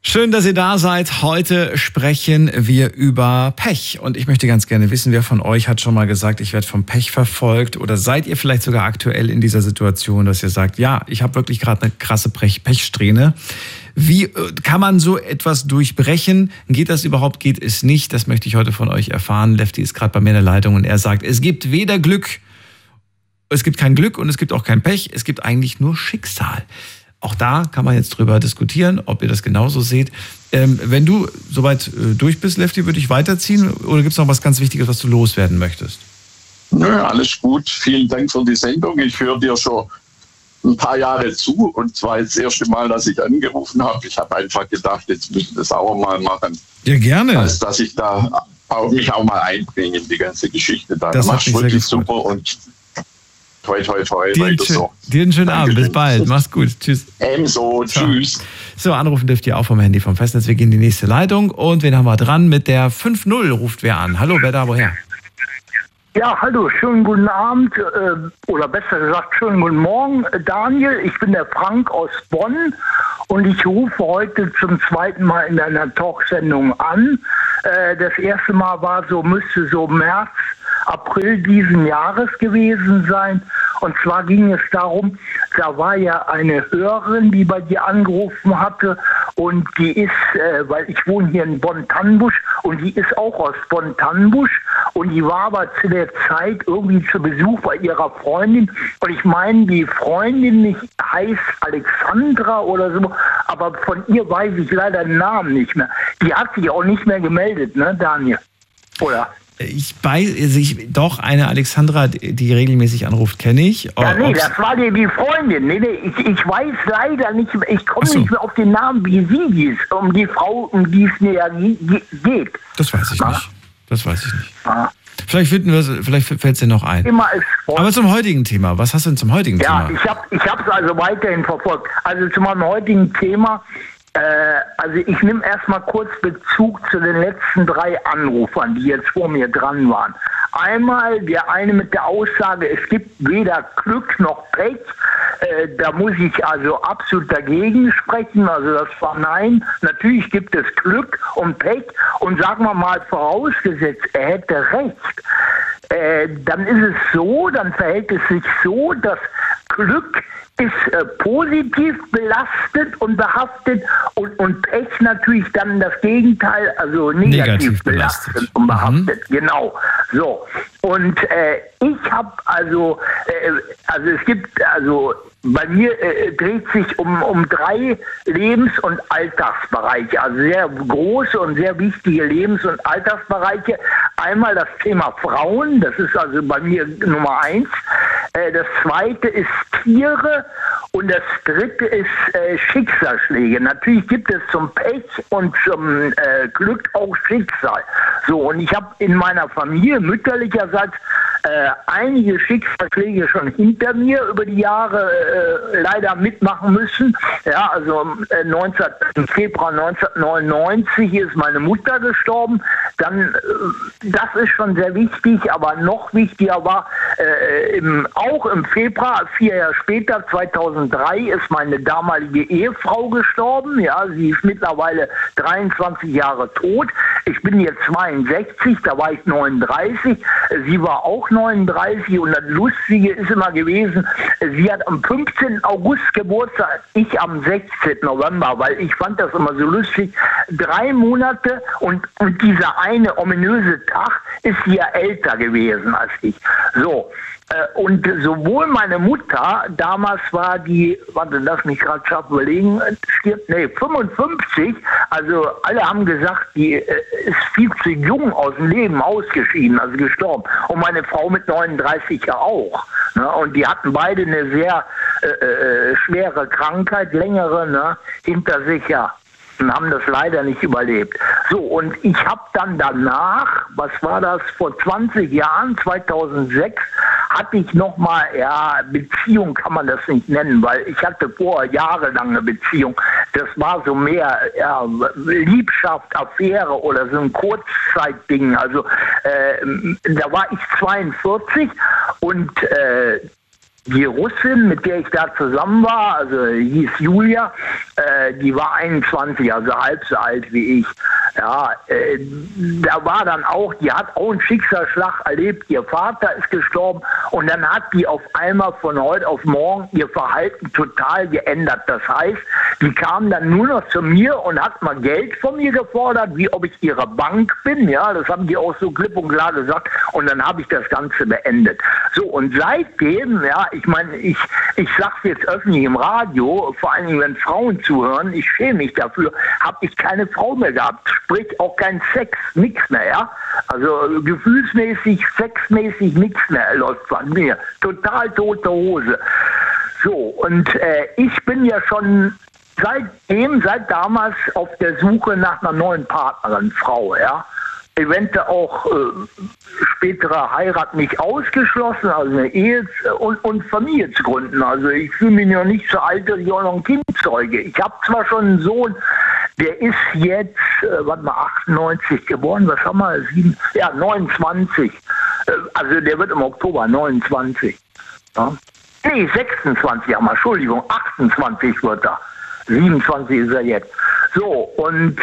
Schön, dass ihr da seid. Heute sprechen wir über Pech. Und ich möchte ganz gerne wissen, wer von euch hat schon mal gesagt, ich werde vom Pech verfolgt? Oder seid ihr vielleicht sogar aktuell in dieser Situation, dass ihr sagt, ja, ich habe wirklich gerade eine krasse Pechsträhne? Wie kann man so etwas durchbrechen? Geht das überhaupt? Geht es nicht? Das möchte ich heute von euch erfahren. Lefty ist gerade bei mir in der Leitung und er sagt, es gibt weder Glück, es gibt kein Glück und es gibt auch kein Pech. Es gibt eigentlich nur Schicksal. Auch da kann man jetzt drüber diskutieren, ob ihr das genauso seht. Wenn du soweit durch bist, Lefty, würde ich weiterziehen? Oder gibt es noch was ganz Wichtiges, was du loswerden möchtest? Nö, alles gut. Vielen Dank für die Sendung. Ich höre dir schon ein paar Jahre zu und zwar das erste Mal, dass ich angerufen habe. Ich habe einfach gedacht, jetzt müssen wir das auch mal machen. Ja, gerne. Dass ich da mich auch mal einbringe in die ganze Geschichte. Das machst du wirklich super und toi, weiter so. Dir einen schönen Abend, bis bald. Mach's gut, tschüss. Ebenso, tschüss. So, anrufen dürft ihr auch vom Handy vom Festnetz. Wir gehen in die nächste Leitung und wen haben wir dran? Mit der 5-0 ruft wer an. Hallo, wer da, woher? Ja, hallo, schönen guten Abend oder besser gesagt, schönen guten Morgen, Daniel. Ich bin der Frank aus Bonn und ich rufe heute zum zweiten Mal in einer Talksendung an. Das erste Mal müsste so März, April diesen Jahres gewesen sein. Und zwar ging es darum, da war ja eine Hörerin, die bei dir angerufen hatte und die ist, weil ich wohne hier in Bonn-Tannenbusch und die ist auch aus Bonn-Tannenbusch und die war aber zu der Zeit irgendwie zu Besuch bei ihrer Freundin und ich meine, die Freundin nicht heißt Alexandra oder so, aber von ihr weiß ich leider den Namen nicht mehr. Die hat sich auch nicht mehr gemeldet, ne, Daniel? Oder? Doch, eine Alexandra, die regelmäßig anruft, kenne ich. Ja, nee, das war die Freundin. Nee, ich weiß leider nicht, ich komme nicht mehr auf den Namen, wie sie hieß, um die Frau, um die es mir geht. Das weiß ich nicht. Vielleicht fällt es dir noch ein. Aber zum heutigen Thema, was hast du denn zum heutigen Thema? Ja, ich habe es also weiterhin verfolgt. Also zu meinem heutigen Thema, also ich nehme erstmal kurz Bezug zu den letzten 3 Anrufern, die jetzt vor mir dran waren. Einmal der eine mit der Aussage, es gibt weder Glück noch Pech. Da muss ich also absolut dagegen sprechen. Also das war nein. Natürlich gibt es Glück und Pech. Und sagen wir mal vorausgesetzt, er hätte recht. Dann ist es so, dann verhält es sich so, dass Glück ist positiv belastet und behaftet und Pech natürlich dann das Gegenteil, also negativ belastet und behaftet. Genau. So. Und ich habe bei mir dreht sich um 3 Lebens- und Alltagsbereiche, also sehr große und sehr wichtige Lebens- und Alltagsbereiche. Einmal das Thema Frauen, das ist also bei mir Nummer 1. Das zweite ist Tiere und das dritte ist Schicksalsschläge. Natürlich gibt es zum Pech und zum Glück auch Schicksal. So, und ich habe in meiner Familie mütterlicherseits einige Schicksalsschläge schon hinter mir über die Jahre leider mitmachen müssen. Ja, also im Februar 1999 ist meine Mutter gestorben. Dann, das ist schon sehr wichtig, aber noch wichtiger war, auch im Februar, 4 Jahre später, 2003, ist meine damalige Ehefrau gestorben. Ja, sie ist mittlerweile 23 Jahre tot. Ich bin jetzt 62, da war ich 39. Sie war auch 39 und das Lustige ist immer gewesen, sie hat am 15. August Geburtstag, ich am 16. November, weil ich fand das immer so lustig. 3 Monate und dieser eine ominöse Tag ist sie ja älter gewesen als ich. So. Und sowohl meine Mutter, damals war die, lass mich gerade scharf überlegen, 55, also alle haben gesagt, die ist viel zu jung aus dem Leben ausgeschieden, also gestorben. Und meine Frau mit 39 ja auch. Ne? Und die hatten beide eine sehr schwere Krankheit, längere, ne, hinter sich, ja. Und haben das leider nicht überlebt. So, und ich habe dann danach, was war das, vor 20 Jahren, 2006, hatte ich nochmal, ja, Beziehung kann man das nicht nennen, weil ich hatte vorher jahrelange Beziehung. Das war so mehr Liebschaft, Affäre oder so ein Kurzzeitding. Also da war ich 42 und die Russin, mit der ich da zusammen war, also hieß Julia, die war 21, also halb so alt wie ich. Ja, da war dann auch, die hat auch einen Schicksalsschlag erlebt, ihr Vater ist gestorben und dann hat die auf einmal von heute auf morgen ihr Verhalten total geändert. Das heißt, die kam dann nur noch zu mir und hat mal Geld von mir gefordert, wie ob ich ihre Bank bin, ja, das haben die auch so klipp und klar gesagt und dann habe ich das Ganze beendet. So, und seitdem, ja, ich meine, ich sage es jetzt öffentlich im Radio, vor allen Dingen, wenn Frauen zuhören, ich schäme mich dafür, habe ich keine Frau mehr gehabt, sprich auch kein Sex, nichts mehr, ja. Also gefühlsmäßig, sexmäßig nichts mehr läuft bei mir. Total tote Hose. So, und ich bin ja schon seit damals auf der Suche nach einer neuen Partnerin, Frau, ja. Eventuell auch spätere Heirat nicht ausgeschlossen, also eine Ehe und Familie zu gründen. Also ich fühle mich noch nicht so alt, dass ich auch noch ein Kind zeuge. Ich habe zwar schon einen Sohn, der ist jetzt, 98 geboren, was haben wir, 29. Also der wird im Oktober 29. Ja. Nee, 26, Entschuldigung, 28 wird er. 27 ist er jetzt. So, und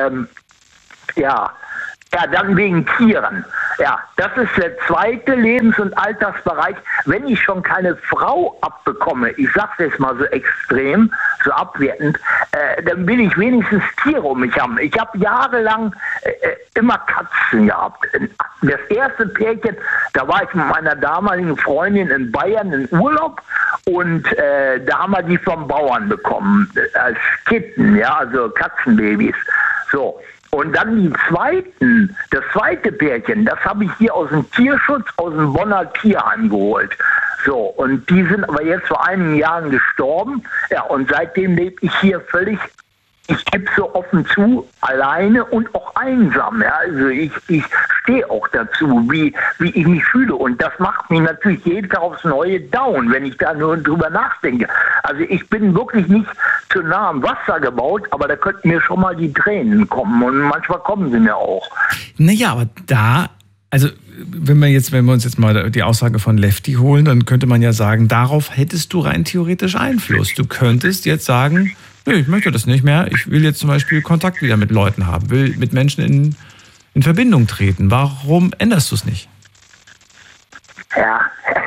dann wegen Tieren. Ja, das ist der zweite Lebens- und Altersbereich. Wenn ich schon keine Frau abbekomme, ich sag's jetzt mal so extrem, so abwertend, dann will ich wenigstens Tiere um mich haben. Ich habe jahrelang immer Katzen gehabt. Das erste Pärchen, da war ich mit meiner damaligen Freundin in Bayern in Urlaub und da haben wir die vom Bauern bekommen, als Kitten, ja, also Katzenbabys. So. Und dann das zweite Pärchen, das habe ich hier aus dem Tierschutz, aus dem Bonner Tierheim geholt. So, und die sind aber jetzt vor einigen Jahren gestorben. Ja, und seitdem lebe ich hier völlig, ich gebe so offen zu, alleine und auch einsam. Ja, also ich stehe auch dazu, wie ich mich fühle. Und das macht mich natürlich jeden Tag aufs Neue down, wenn ich da nur drüber nachdenke. Also ich bin wirklich nicht zu nah am Wasser gebaut, aber da könnten mir schon mal die Tränen kommen. Und manchmal kommen sie mir auch. Naja, aber also wenn wir uns jetzt mal die Aussage von Lefty holen, dann könnte man ja sagen, darauf hättest du rein theoretisch Einfluss. Du könntest jetzt sagen, nee, ich möchte das nicht mehr. Ich will jetzt zum Beispiel Kontakt wieder mit Leuten haben, will mit Menschen in Verbindung treten. Warum änderst du es nicht? Ja,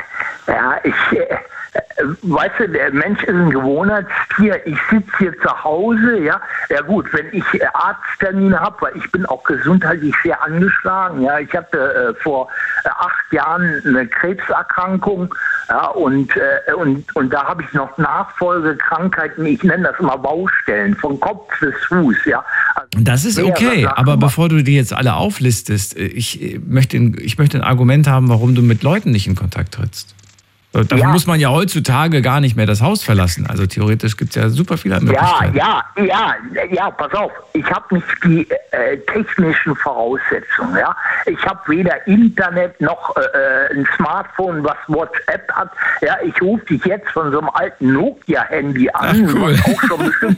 weißt du, der Mensch ist ein Gewohnheitstier. Ich sitze hier zu Hause, ja. Ja gut, wenn ich Arzttermine habe, weil ich bin auch gesundheitlich sehr angeschlagen. Ja, ich hatte vor 8 Jahren eine Krebserkrankung, ja, und da habe ich noch Nachfolgekrankheiten. Ich nenne das immer Baustellen, von Kopf bis Fuß, ja. Also das ist okay, aber bevor du die jetzt alle auflistest, ich möchte ein Argument haben, warum du mit Leuten nicht in Kontakt trittst. Dafür muss man ja heutzutage gar nicht mehr das Haus verlassen. Also theoretisch gibt es ja super viele Möglichkeiten. Ja, pass auf. Ich habe nicht die technischen Voraussetzungen. Ja? Ich habe weder Internet noch ein Smartphone, was WhatsApp hat. Ja, ich rufe dich jetzt von so einem alten Nokia-Handy an. Ach, cool. Auch schon bestimmt,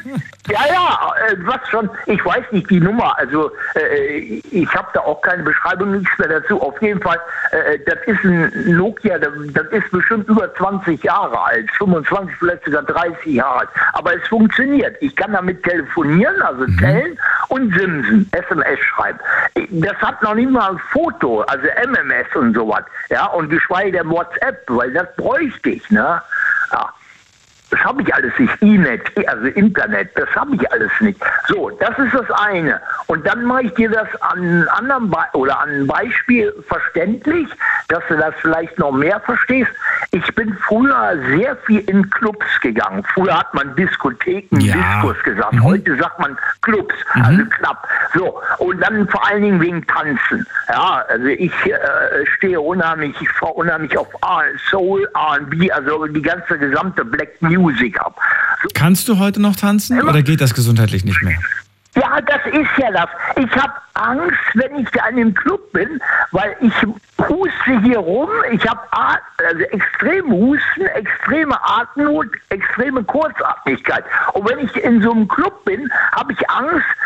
was schon, ich weiß nicht die Nummer. Also ich habe da auch keine Beschreibung, nichts mehr dazu. Auf jeden Fall, das ist ein Nokia, das ist bestimmt über 20 Jahre alt, 25, vielleicht sogar 30 Jahre alt. Aber es funktioniert. Ich kann damit telefonieren, also tellen und simsen, SMS schreiben. Das hat noch nicht mal ein Foto, also MMS und sowas. Ja, und geschweige denn WhatsApp, weil das bräuchte ich, ne? Ja. Das habe ich alles nicht. E-Net, also Internet, das habe ich alles nicht. So, das ist das eine. Und dann mache ich dir das an einem Beispiel verständlich, dass du das vielleicht noch mehr verstehst. Ich bin früher sehr viel in Clubs gegangen. Früher hat man Diskotheken, Diskos gesagt. Heute sagt man Clubs, also Club. So, und dann vor allen Dingen wegen Tanzen. Ja, also ich fahre unheimlich auf Soul, R&B, also die ganze gesamte Black Music ab. So. Kannst du heute noch tanzen oder geht das gesundheitlich nicht mehr? Ja, das ist ja das. Ich habe Angst, wenn ich da in dem Club bin, weil ich huste hier rum. Ich habe extrem Husten, extreme Atemnot, extreme Kurzatmigkeit. Und wenn ich in so einem Club bin, habe ich Angst,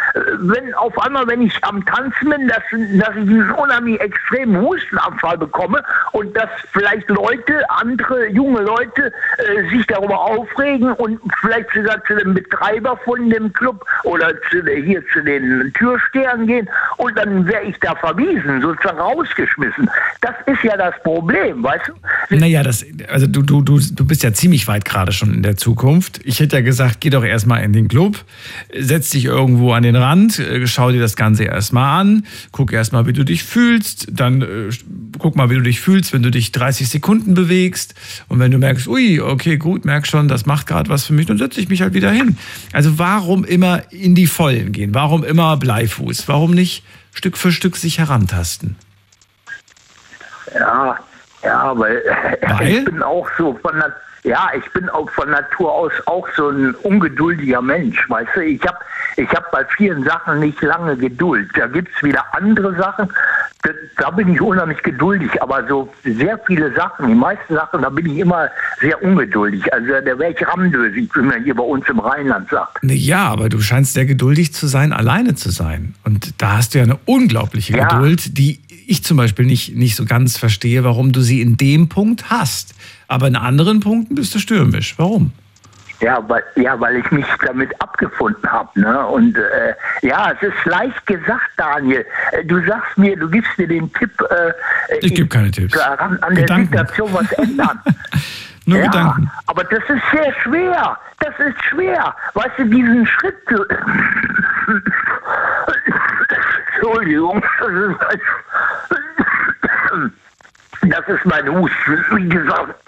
wenn auf einmal, wenn ich am Tanzen bin, dass ich einen unheimlich extremen Hustenanfall bekomme und dass vielleicht andere junge Leute sich darüber aufregen und vielleicht sogar zu dem Betreiber von dem Club oder zu den Türstehern gehen und dann wäre ich da verwiesen, sozusagen rausgeschmissen. Das ist ja das Problem, weißt du? Naja, also du bist ja ziemlich weit gerade schon in der Zukunft. Ich hätte ja gesagt, geh doch erstmal in den Club, setz dich irgendwo an den Rand, schau dir das Ganze erstmal an, guck erstmal, wie du dich fühlst, dann guck mal, wie du dich fühlst, wenn du dich 30 Sekunden bewegst und wenn du merkst, ui, okay, gut, merk schon, das macht gerade was für mich, dann setze ich mich halt wieder hin. Also warum immer in die Vollen gehen? Warum immer Bleifuß? Warum nicht Stück für Stück sich herantasten? Ja, weil ich bin auch so ich bin auch von Natur aus auch so ein ungeduldiger Mensch, weißt du. Ich hab bei vielen Sachen nicht lange Geduld. Da gibt's wieder andere Sachen, da bin ich unheimlich geduldig, aber so sehr viele Sachen, die meisten Sachen, da bin ich immer sehr ungeduldig. Also da wäre ich ramdösig, wie man hier bei uns im Rheinland sagt. Ja, aber du scheinst sehr geduldig zu sein, alleine zu sein. Und da hast du ja eine unglaubliche Geduld, die ich zum Beispiel nicht so ganz verstehe, warum du sie in dem Punkt hast. Aber in anderen Punkten bist du stürmisch. Warum? Ja, weil ich mich damit abgefunden habe. Ne? Und es ist leicht gesagt, Daniel. Du gibst mir den Tipp. Ich gebe keine Tipps. An der Situation was ändern. Nur Gedanken. Aber das ist sehr schwer. Das ist schwer. Weißt du, diesen Schritt zu... Entschuldigung. Das ist mein Husten, wie gesagt.